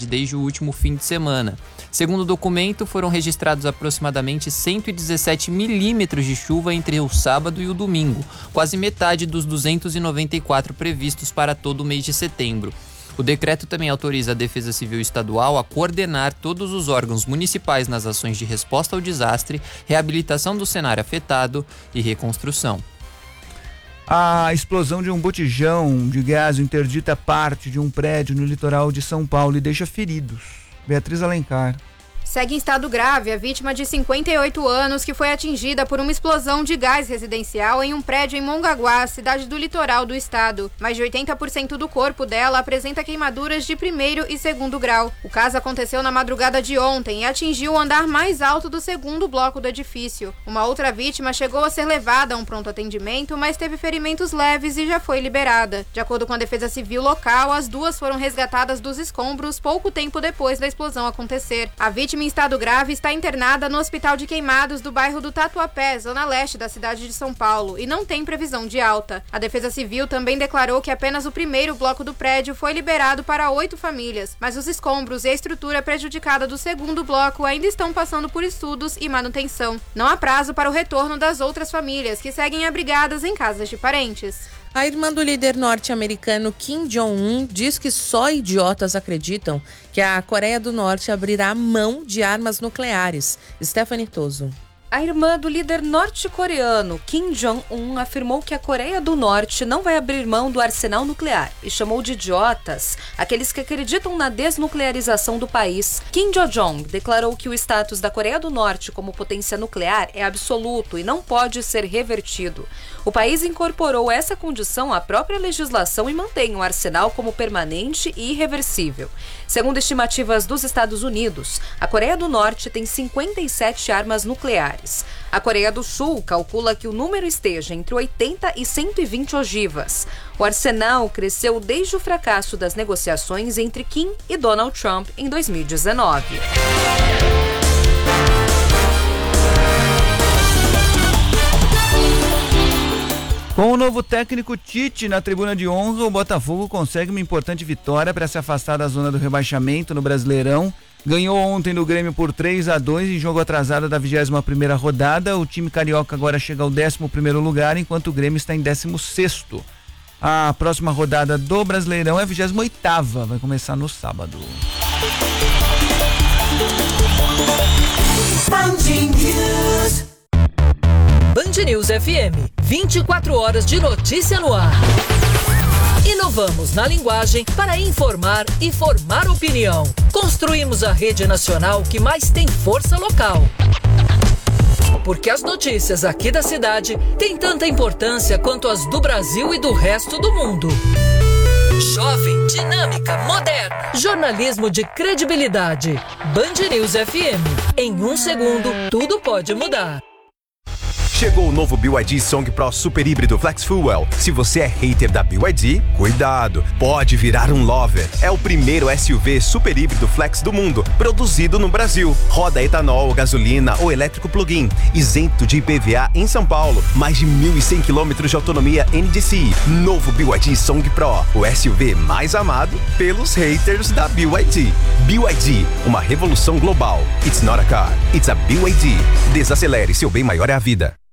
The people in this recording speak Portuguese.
cidade desde o último fim de semana. Segundo o documento, foram registrados aproximadamente 117 milímetros de chuva entre o sábado e o domingo, quase metade dos 294 previstos para todo o mês de setembro. O decreto também autoriza a Defesa Civil Estadual a coordenar todos os órgãos municipais nas ações de resposta ao desastre, reabilitação do cenário afetado e reconstrução. A explosão de um botijão de gás interdita parte de um prédio no litoral de São Paulo e deixa feridos. Beatriz Alencar. Segue em estado grave a vítima de 58 anos que foi atingida por uma explosão de gás residencial em um prédio em Mongaguá, cidade do litoral do estado. Mais de 80% do corpo dela apresenta queimaduras de 1º e 2º grau. O caso aconteceu na madrugada de ontem e atingiu o andar mais alto do 2º bloco do edifício. Uma outra vítima chegou a ser levada a um pronto atendimento, mas teve ferimentos leves e já foi liberada. De acordo com a Defesa Civil local, as duas foram resgatadas dos escombros pouco tempo depois da explosão acontecer. A vítima em estado grave está internada no Hospital de Queimados do bairro do Tatuapé, zona leste da cidade de São Paulo, e não tem previsão de alta. A Defesa Civil também declarou que apenas o 1º bloco do prédio foi liberado para 8 famílias, mas os escombros e a estrutura prejudicada do 2º bloco ainda estão passando por estudos e manutenção. Não há prazo para o retorno das outras famílias, que seguem abrigadas em casas de parentes. A irmã do líder norte-americano Kim Jong-un diz que só idiotas acreditam que a Coreia do Norte abrirá mão de armas nucleares. Stephanie Toso. A irmã do líder norte-coreano Kim Jong-un afirmou que a Coreia do Norte não vai abrir mão do arsenal nuclear e chamou de idiotas aqueles que acreditam na desnuclearização do país. Kim Jong-un declarou que o status da Coreia do Norte como potência nuclear é absoluto e não pode ser revertido. O país incorporou essa condição à própria legislação e mantém o arsenal como permanente e irreversível. Segundo estimativas dos Estados Unidos, a Coreia do Norte tem 57 armas nucleares. A Coreia do Sul calcula que o número esteja entre 80 e 120 ogivas. O arsenal cresceu desde o fracasso das negociações entre Kim e Donald Trump em 2019. Com o novo técnico Tite na tribuna de honra, o Botafogo consegue uma importante vitória para se afastar da zona do rebaixamento no Brasileirão. Ganhou ontem do Grêmio por 3-2 em jogo atrasado da 21ª rodada. O time carioca agora chega ao 11º lugar, enquanto o Grêmio está em 16º. A próxima rodada do Brasileirão é a 28ª, vai começar no sábado. Band News FM, 24 horas de notícia no ar. Inovamos na linguagem para informar e formar opinião. Construímos a rede nacional que mais tem força local. Porque as notícias aqui da cidade têm tanta importância quanto as do Brasil e do resto do mundo. Jovem, dinâmica, moderna. Jornalismo de credibilidade. Band News FM. Em 1 segundo, tudo pode mudar. Chegou o novo BYD Song Pro Super Híbrido Flex Fuel. Se você é hater da BYD, cuidado, pode virar um lover. É o primeiro SUV super híbrido flex do mundo, produzido no Brasil. Roda etanol, gasolina ou elétrico plug-in, isento de IPVA em São Paulo. Mais de 1.100 km de autonomia NDCi. Novo BYD Song Pro, o SUV mais amado pelos haters da BYD. BYD, uma revolução global. It's not a car, it's a BYD. Desacelere, seu bem maior é a vida.